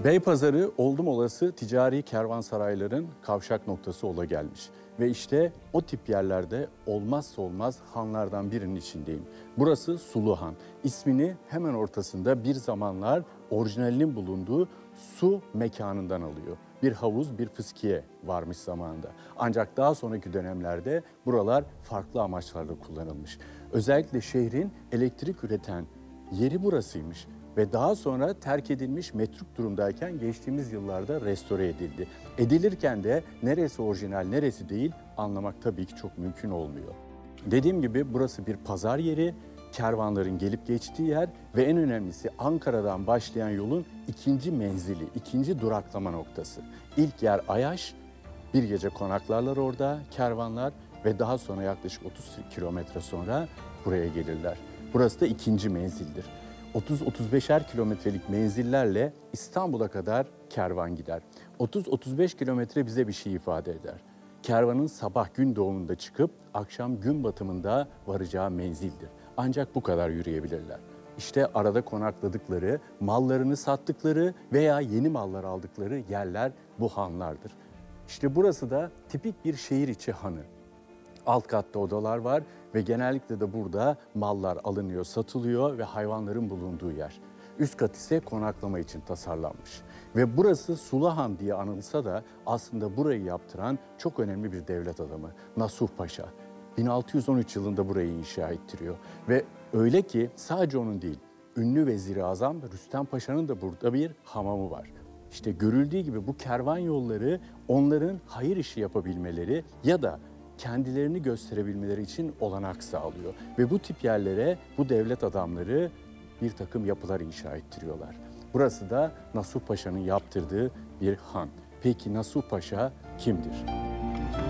Beypazarı oldum olası ticari kervansarayların kavşak noktası ola gelmiş. Ve işte o tip yerlerde olmazsa olmaz hanlardan birinin içindeyim. Burası Suluhan. İsmini hemen ortasında bir zamanlar orijinalinin bulunduğu su mekanından alıyor. Bir havuz, bir fıskiye varmış zamanında. Ancak daha sonraki dönemlerde buralar farklı amaçlarla kullanılmış. Özellikle şehrin elektrik üreten yeri burasıymış. Ve daha sonra terk edilmiş metruk durumdayken geçtiğimiz yıllarda restore edildi. Edilirken de neresi orijinal neresi değil anlamak tabii ki çok mümkün olmuyor. Dediğim gibi burası bir pazar yeri, kervanların gelip geçtiği yer ve en önemlisi Ankara'dan başlayan yolun ikinci menzili, ikinci duraklama noktası. İlk yer Ayaş, bir gece konaklarlar orada kervanlar ve daha sonra yaklaşık 30 kilometre sonra buraya gelirler. Burası da ikinci menzildir. 30-35'er kilometrelik menzillerle İstanbul'a kadar kervan gider. 30-35 kilometre bize bir şey ifade eder. Kervanın sabah gün doğumunda çıkıp akşam gün batımında varacağı menzildir. Ancak bu kadar yürüyebilirler. İşte arada konakladıkları, mallarını sattıkları veya yeni mallar aldıkları yerler bu hanlardır. İşte burası da tipik bir şehir içi hanı. Alt katta odalar var ve genellikle de burada mallar alınıyor, satılıyor ve hayvanların bulunduğu yer. Üst kat ise konaklama için tasarlanmış. Ve burası Suluhan diye anılsa da aslında burayı yaptıran çok önemli bir devlet adamı Nasuh Paşa. 1613 yılında burayı inşa ettiriyor. Ve öyle ki sadece onun değil, ünlü Vezir-i Azam Rüstem Paşa'nın da burada bir hamamı var. İşte görüldüğü gibi bu kervan yolları onların hayır işi yapabilmeleri ya da kendilerini gösterebilmeleri için olanak sağlıyor. Ve bu tip yerlere bu devlet adamları bir takım yapılar inşa ettiriyorlar. Burası da Nasuh Paşa'nın yaptırdığı bir han. Peki Nasuh Paşa kimdir?